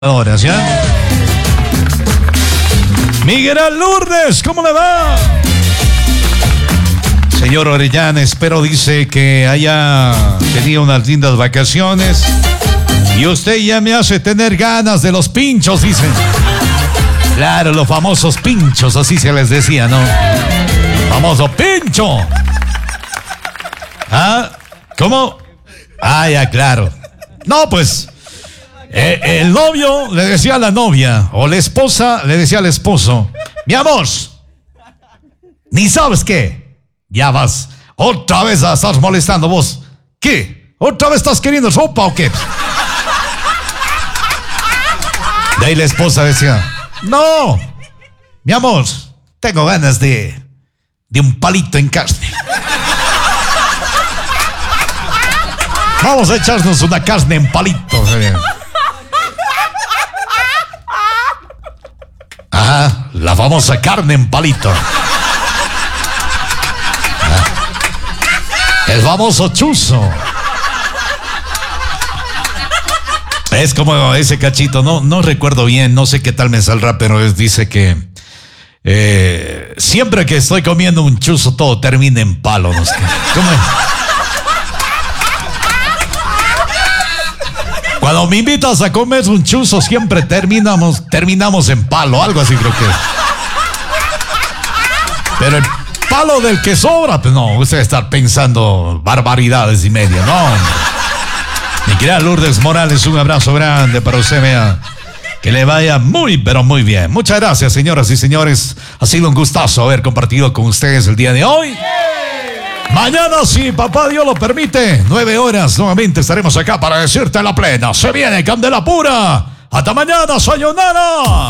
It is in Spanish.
Horas, ¿ya? Miguel Lourdes, ¿cómo le va? Señor Orellana, espero, dice, que haya tenido unas lindas vacaciones. Y usted ya me hace tener ganas de los pinchos, dice. Claro, los famosos pinchos, así se les decía, ¿no? Famoso pincho. ¿Ah? ¿Cómo? Ah, ya, claro. No, pues... el novio le decía a la novia, o la esposa le decía al esposo: mi amor, ni sabes qué, ya vas, otra vez a estar molestando vos. ¿Qué? ¿Otra vez estás queriendo ropa o qué? De ahí la esposa decía: no, mi amor, tengo ganas de un palito en carne. Vamos a echarnos una carne en palito. Ajá, la famosa carne en palito. El famoso chuzo. Es como ese cachito, no recuerdo bien, no sé qué tal me saldrá, pero dice que siempre que estoy comiendo un chuzo todo termina en palo. No sé qué. ¿Cómo es? Cuando me invitas a comer un chuzo siempre terminamos en palo, algo así creo que. Pero el palo del que sobra, pues no, usted estar pensando barbaridades y media, no. Mi querida Lourdes Morales, un abrazo grande para usted, vea. Que le vaya muy, pero muy bien. Muchas gracias, señoras y señores. Ha sido un gustazo haber compartido con ustedes el día de hoy. Mañana, si papá Dios lo permite, 9 horas, nuevamente estaremos acá para decirte la plena. Se viene Candela Pura. Hasta mañana, sayonara.